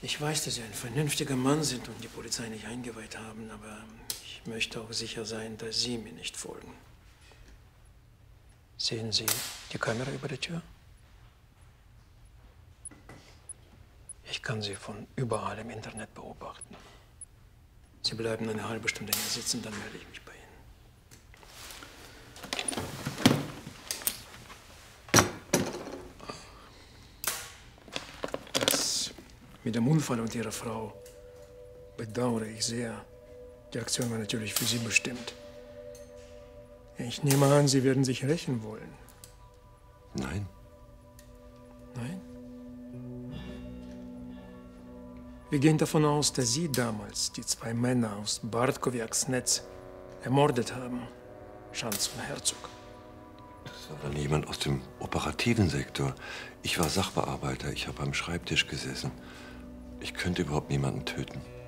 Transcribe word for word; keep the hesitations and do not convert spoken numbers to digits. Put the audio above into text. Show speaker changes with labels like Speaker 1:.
Speaker 1: Ich weiß, dass Sie ein vernünftiger Mann sind und die Polizei nicht eingeweiht haben, aber ich möchte auch sicher sein, dass Sie mir nicht folgen. Sehen Sie die Kamera über der Tür? Ich kann Sie von überall im Internet beobachten. Sie bleiben eine halbe Stunde hier sitzen, dann melde ich mich bei Ihnen. Das mit dem Unfall und Ihrer Frau bedauere ich sehr. Die Aktion war natürlich für Sie bestimmt. Ich nehme an, Sie werden sich rächen wollen.
Speaker 2: Nein.
Speaker 1: Nein? Wir gehen davon aus, dass Sie damals die zwei Männer aus Bartkowiaks Netz ermordet haben. Schanz und Herzog.
Speaker 2: Das war dann jemand aus dem operativen Sektor. Ich war Sachbearbeiter. Ich habe am Schreibtisch gesessen. Ich könnte überhaupt niemanden töten.